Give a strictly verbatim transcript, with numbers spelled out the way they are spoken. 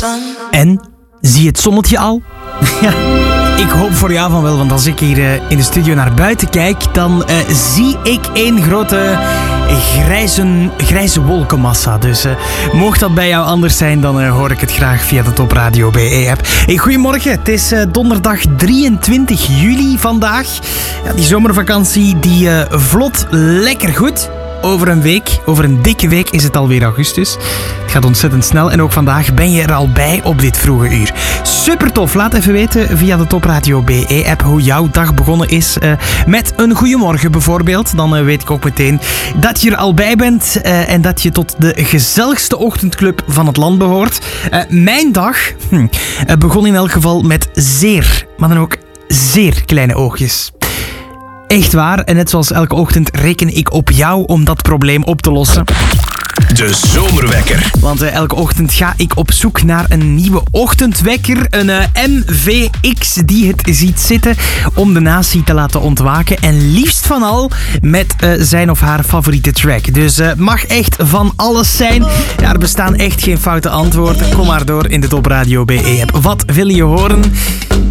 En, zie je het zonnetje al? Ja, ik hoop voor jou van wel, want als ik hier uh, in de studio naar buiten kijk, dan uh, zie ik één grote grijze, grijze wolkenmassa. Dus uh, mocht dat bij jou anders zijn, dan uh, hoor ik het graag via de Top Radio B E-app. Hey, goedemorgen, het is uh, donderdag drieëntwintig juli vandaag. Ja, die zomervakantie die uh, vlot lekker goed. Over een week, over een dikke week is het alweer augustus. Het gaat ontzettend snel en ook vandaag ben je er al bij op dit vroege uur. Super tof, laat even weten via de Top Radio B E-app hoe jouw dag begonnen is. Uh, met een goeiemorgen bijvoorbeeld. Dan uh, weet ik ook meteen dat je er al bij bent uh, en dat je tot de gezelligste ochtendclub van het land behoort. Uh, mijn dag hm, uh, begon in elk geval met zeer, maar dan ook zeer kleine oogjes. Echt waar, en net zoals elke ochtend reken ik op jou om dat probleem op te lossen. De Zomerwekker. Want uh, elke ochtend ga ik op zoek naar een nieuwe ochtendwekker. Een uh, M V X die het ziet zitten om de natie te laten ontwaken. En liefst van al met uh, zijn of haar favoriete track. Dus het uh, mag echt van alles zijn. Ja, er bestaan echt geen foute antwoorden. Kom maar door in de Top Radio B E-app. Wat wil je horen?